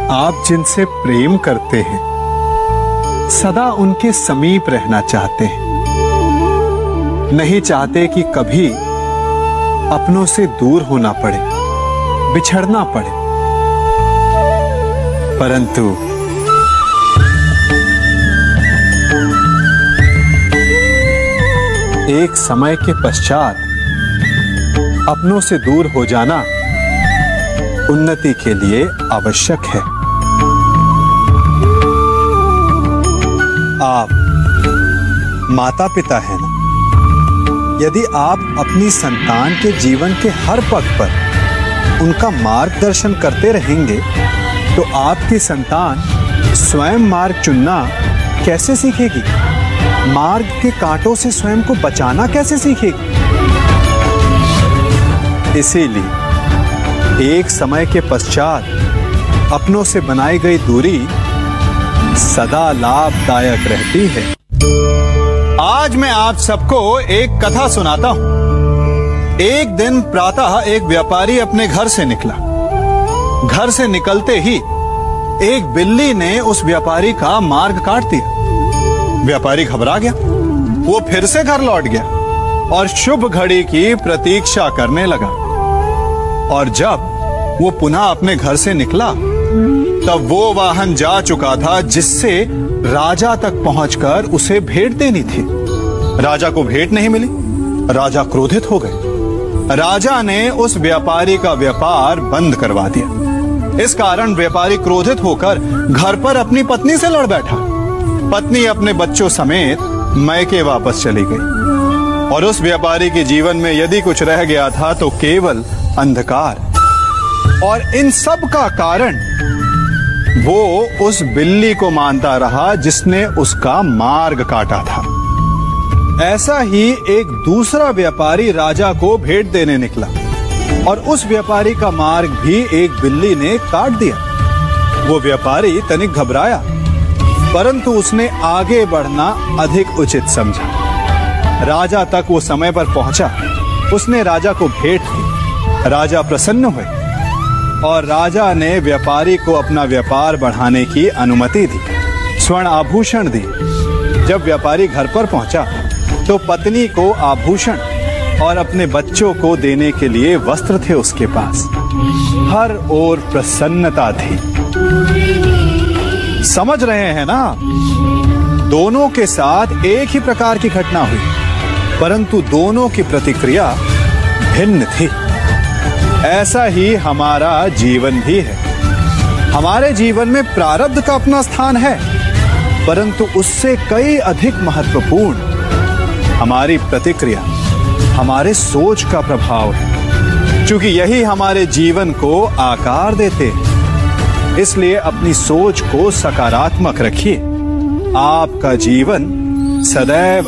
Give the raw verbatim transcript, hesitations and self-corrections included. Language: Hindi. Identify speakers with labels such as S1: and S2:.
S1: आप जिनसे प्रेम करते हैं सदा उनके समीप रहना चाहते हैं, नहीं चाहते कि कभी अपनों से दूर होना पड़े, बिछड़ना पड़े। परंतु एक समय के पश्चात अपनों से दूर हो जाना उन्नति के लिए आवश्यक है। आप माता पिता हैं ना? यदि आप अपनी संतान के जीवन के हर पग पर उनका मार्गदर्शन करते रहेंगे तो आपकी संतान स्वयं मार्ग चुनना कैसे सीखेगी? मार्ग के कांटों से स्वयं को बचाना कैसे सीखेगी? इसीलिए एक समय के पश्चात अपनों से बनाई गई दूरी सदा लाभदायक रहती है। आज मैं आप सबको एक कथा सुनाता हूं। एक दिन प्रातः एक व्यापारी अपने घर से निकला। घर से निकलते ही एक बिल्ली ने उस व्यापारी का मार्ग काट दिया। व्यापारी घबरा गया, वो फिर से घर लौट गया और शुभ घड़ी की प्रतीक्षा करने लगा। और जब वो पुनः अपने घर से निकला तब वो वाहन जा चुका था जिससे राजा तक पहुंचकर उसे भेंट देनी थी। राजा को भेंट नहीं मिली। राजा क्रोधित हो गए। राजा ने उस व्यापारी का व्यापार बंद करवा दिया। इस कारण व्यापारी क्रोधित होकर घर पर अपनी पत्नी से लड़ बैठा। पत्नी अपने बच्चों समेत मैके वापस चली गई और उस व्यापारी के जीवन में यदि कुछ रह गया था तो केवल अंधकार। और इन सब का कारण वो उस बिल्ली को मानता रहा जिसने उसका मार्ग काटा था। ऐसा ही एक दूसरा व्यापारी राजा को भेंट देने निकला और उस व्यापारी का मार्ग भी एक बिल्ली ने काट दिया। वो व्यापारी तनिक घबराया, परंतु उसने आगे बढ़ना अधिक उचित समझा। राजा तक वो समय पर पहुंचा। उसने राजा को भेंट दी। राजा प्रसन्न हुए और राजा ने व्यापारी को अपना व्यापार बढ़ाने की अनुमति दी, स्वर्ण आभूषण दी। जब व्यापारी घर पर पहुंचा तो पत्नी को आभूषण और अपने बच्चों को देने के लिए वस्त्र थे उसके पास। हर ओर प्रसन्नता थी। समझ रहे हैं ना? दोनों के साथ एक ही प्रकार की घटना हुई, परंतु दोनों की प्रतिक्रिया भिन्न थी। ऐसा ही हमारा जीवन भी है। हमारे जीवन में प्रारब्ध का अपना स्थान है, परंतु उससे कई अधिक महत्वपूर्ण हमारी प्रतिक्रिया, हमारे सोच का प्रभाव है, क्योंकि यही हमारे जीवन को आकार देते हैं। इसलिए अपनी सोच को सकारात्मक रखिए। आपका जीवन सदैव